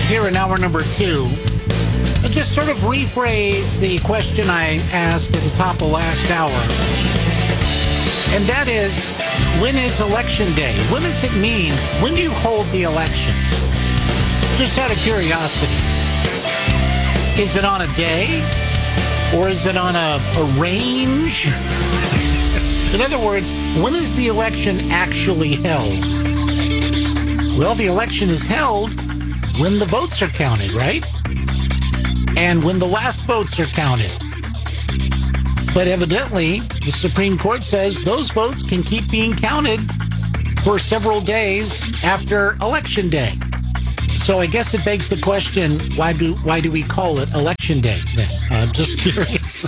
Here in hour number 2. I'll just sort of rephrase the question I asked at the top of last hour. And that is, when is election day? What does it mean? When do you hold the elections? Just out of curiosity. Is it on a day? Or is it on a range? In other words, when is the election actually held? Well, the election is held when the votes are counted, right? And when the last votes are counted. But evidently, the Supreme Court says those votes can keep being counted for several days after Election Day. So I guess it begs the question, why do we call it Election Day then? I'm just curious.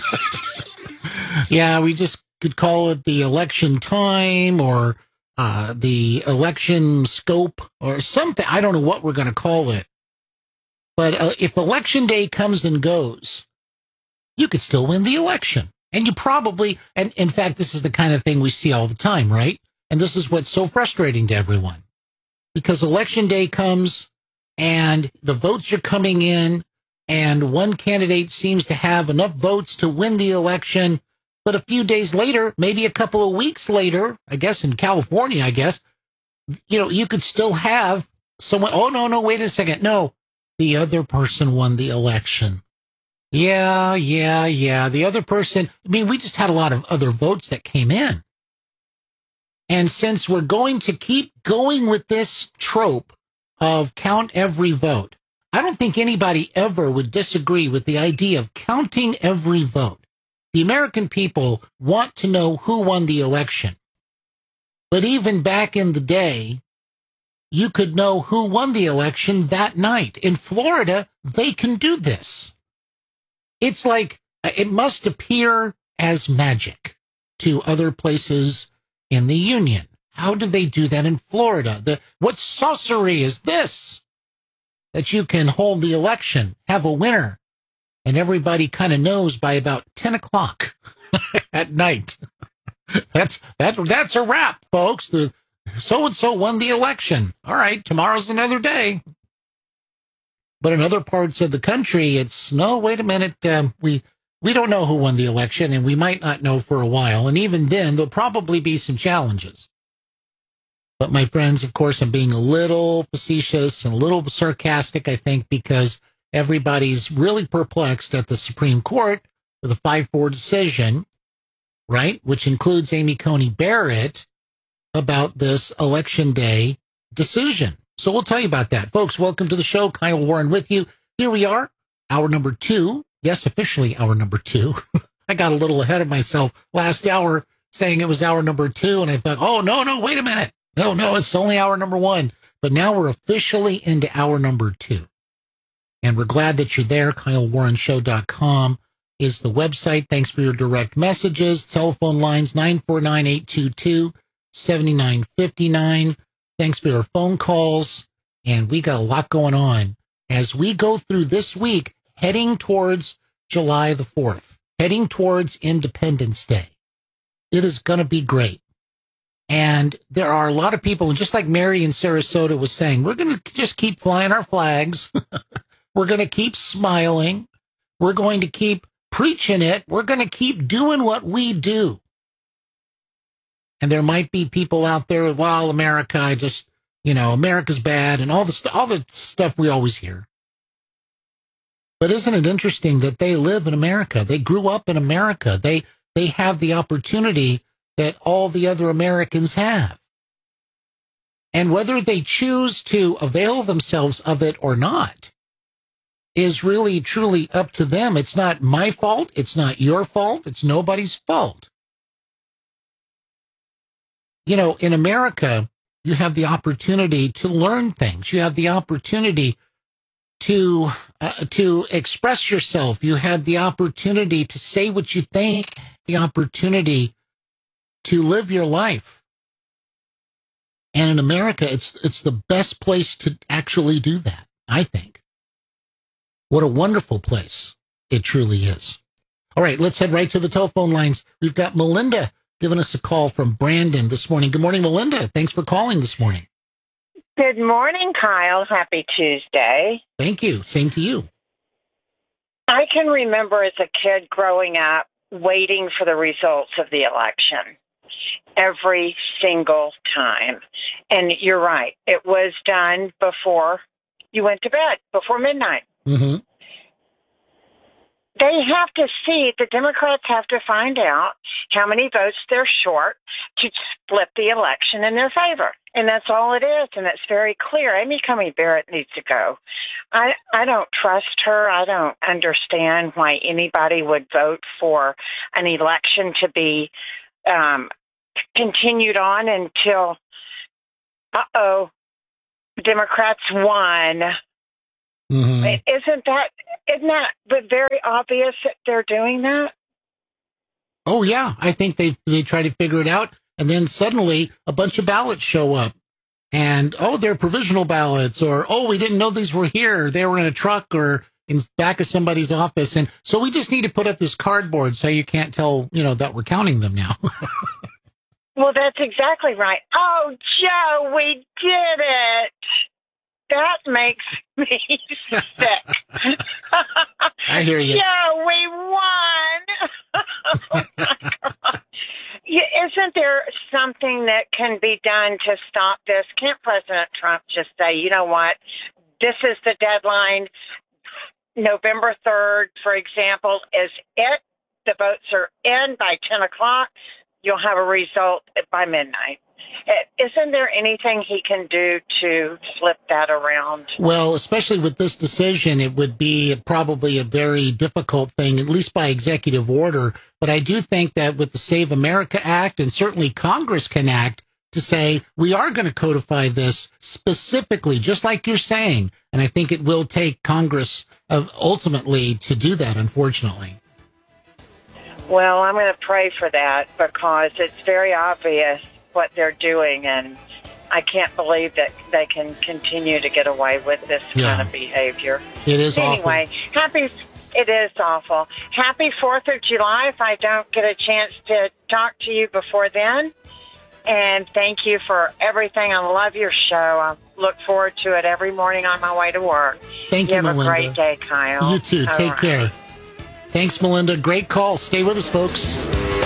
Yeah, we just could call it the election time or the election scope or something. I don't know what we're going to call it. But if Election Day comes and goes, you could still win the election. And you probably, and in fact, this is the kind of thing we see all the time, right? And this is what's so frustrating to everyone. Because Election Day comes and the votes are coming in and one candidate seems to have enough votes to win the election. But a few days later, maybe a couple of weeks later, I guess in California, you could still have someone, oh, no, wait a second. No, the other person won the election. Yeah. The other person, we just had a lot of other votes that came in. And since we're going to keep going with this trope of count every vote, I don't think anybody ever would disagree with the idea of counting every vote. The American people want to know who won the election. But even back in the day, you could know who won the election that night. In Florida, they can do this. It's like, it must appear as magic to other places in the Union. How do they do that in Florida? What sorcery is this? That you can hold the election, have a winner, and everybody kind of knows by about 10 o'clock at night. That's a wrap, folks. The so-and-so won the election. All right, tomorrow's another day. But in other parts of the country, it's, no, wait a minute, we don't know who won the election, and we might not know for a while. And even then, there'll probably be some challenges. But my friends, of course, I'm being a little facetious and a little sarcastic, I think, because everybody's really perplexed at the Supreme Court with a 5-4 decision, right, which includes Amy Coney Barrett, about this Election Day decision. So we'll tell you about that. Folks, welcome to the show. Kyle Warren with you. Here we are, hour number 2. Yes, officially hour number 2. I got a little ahead of myself last hour saying it was hour number 2, and I thought, oh, no, wait a minute. No, it's only hour number 1. But now we're officially into hour number 2. And we're glad that you're there. KyleWarrenShow.com is the website. Thanks for your direct messages. Telephone lines 949-822-7959. Thanks for your phone calls. And we got a lot going on as we go through this week, heading towards July the 4th, heading towards Independence Day. It is going to be great. And there are a lot of people, and just like Mary in Sarasota was saying, we're going to just keep flying our flags. We're going to keep smiling. We're going to keep preaching it. We're going to keep doing what we do. And there might be people out there, well, America, America's bad and all the stuff we always hear. But isn't it interesting that they live in America? They grew up in America. They have the opportunity that all the other Americans have. And whether they choose to avail themselves of it or not is really, truly up to them. It's not my fault. It's not your fault. It's nobody's fault. In America, you have the opportunity to learn things. You have the opportunity to express yourself. You have the opportunity to say what you think, the opportunity to live your life. And in America, it's the best place to actually do that, I think. What a wonderful place it truly is. All right, let's head right to the telephone lines. We've got Melinda giving us a call from Brandon this morning. Good morning, Melinda. Thanks for calling this morning. Good morning, Kyle. Happy Tuesday. Thank you. Same to you. I can remember as a kid growing up waiting for the results of the election every single time. And you're right. It was done before you went to bed, before midnight. Mm-hmm. They have to see, the Democrats have to find out how many votes they're short to flip the election in their favor. And that's all it is. And it's very clear. Amy Coney Barrett needs to go. I don't trust her. I don't understand why anybody would vote for an election to be continued on until, Democrats won. Mm-hmm. Isn't that very obvious that they're doing that? Oh, yeah. I think they try to figure it out. And then suddenly a bunch of ballots show up. And, they're provisional ballots. Or, we didn't know these were here. They were in a truck or in back of somebody's office. And so we just need to put up this cardboard so you can't tell, that we're counting them now. Well, that's exactly right. Oh, Joe, we did it. That makes me sick. I hear you. Yeah, we won. Oh my God. Isn't there something that can be done to stop this? Can't President Trump just say, you know what, this is the deadline, November 3rd, for example, is it? The votes are in by 10 o'clock. You'll have a result by midnight. Isn't there anything he can do to flip that around? Well, especially with this decision, it would be probably a very difficult thing, at least by executive order. But I do think that with the Save America Act, and certainly Congress can act to say, we are going to codify this specifically, just like you're saying. And I think it will take Congress ultimately to do that, unfortunately. Well, I'm going to pray for that because it's very obvious what they're doing, and I can't believe that they can continue to get away with this kind of behavior. It is anyway, awful. It is awful. Happy 4th of July if I don't get a chance to talk to you before then. And thank you for everything. I love your show. I look forward to it every morning on my way to work. Thank you, Melinda. Have a great day, Kyle. You too. Take care. Thanks, Melinda. Great call. Stay with us, folks.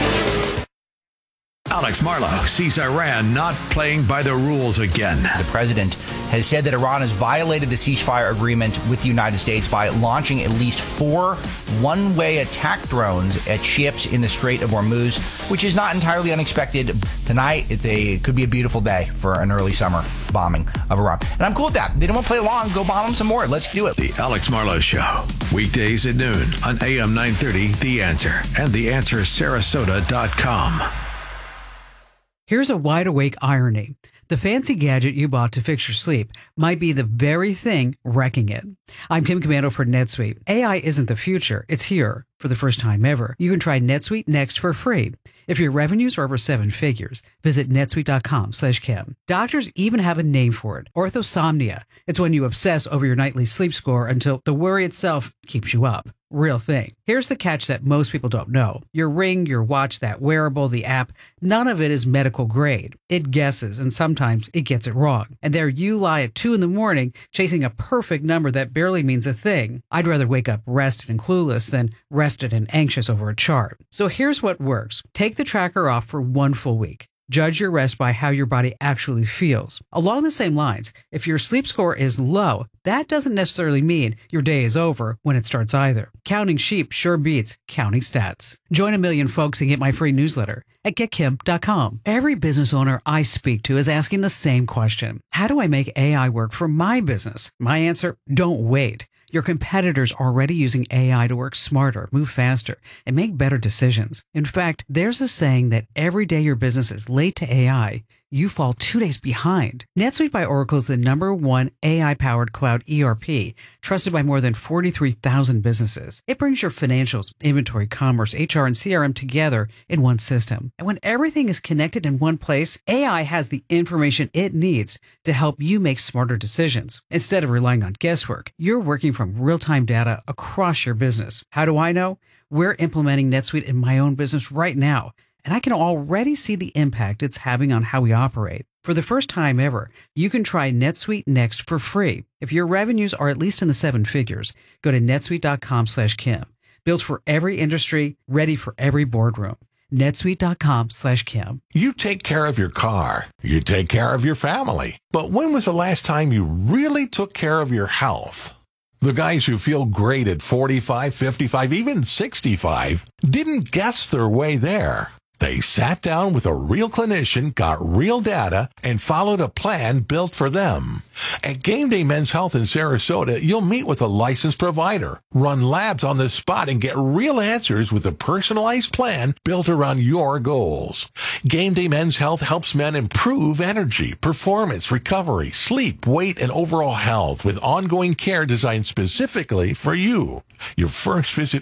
Alex Marlow sees Iran not playing by the rules again. The president has said that Iran has violated the ceasefire agreement with the United States by launching at least 4 one-way attack drones at ships in the Strait of Hormuz, which is not entirely unexpected. Tonight, it could be a beautiful day for an early summer bombing of Iran. And I'm cool with that. They don't want to play along. Go bomb them some more. Let's do it. The Alex Marlow Show. Weekdays at noon on AM 930, The Answer, and TheAnswerSarasota.com. Here's a wide-awake irony. The fancy gadget you bought to fix your sleep might be the very thing wrecking it. I'm Kim Commando for NetSuite. AI isn't the future. It's here for the first time ever. You can try NetSuite Next for free. If your revenues are over 7 figures, visit netsuite.com/Kim. Doctors even have a name for it, orthosomnia. It's when you obsess over your nightly sleep score until the worry itself keeps you up. Real thing. Here's the catch that most people don't know. Your ring, your watch, that wearable, the app, none of it is medical grade. It guesses, and sometimes it gets it wrong. And there you lie at 2 a.m. chasing a perfect number that barely means a thing. I'd rather wake up rested and clueless than rested and anxious over a chart. So here's what works. Take the tracker off for 1 full week. Judge your rest by how your body actually feels. Along the same lines, if your sleep score is low, that doesn't necessarily mean your day is over when it starts either. Counting sheep sure beats counting stats. Join a million folks and get my free newsletter at getkim.com. Every business owner I speak to is asking the same question. How do I make AI work for my business? My answer, don't wait. Your competitors are already using AI to work smarter, move faster, and make better decisions. In fact, there's a saying that every day your business is late to AI, you fall 2 days behind. NetSuite by Oracle is the #1 AI-powered cloud ERP, trusted by more than 43,000 businesses. It brings your financials, inventory, commerce, HR, and CRM together in one system. And when everything is connected in one place, AI has the information it needs to help you make smarter decisions. Instead of relying on guesswork, you're working from real-time data across your business. How do I know? We're implementing NetSuite in my own business right now. and I can already see the impact it's having on how we operate. For the first time ever, you can try NetSuite Next for free. If your revenues are at least in the seven figures, go to netsuite.com/Kim. Built for every industry, ready for every boardroom. netsuite.com/Kim. You take care of your car. You take care of your family. But when was the last time you really took care of your health? The guys who feel great at 45, 55, even 65 didn't guess their way there. They sat down with a real clinician, got real data, and followed a plan built for them. At Game Day Men's Health in Sarasota, you'll meet with a licensed provider, run labs on the spot, and get real answers with a personalized plan built around your goals. Game Day Men's Health helps men improve energy, performance, recovery, sleep, weight, and overall health with ongoing care designed specifically for you. Your first visit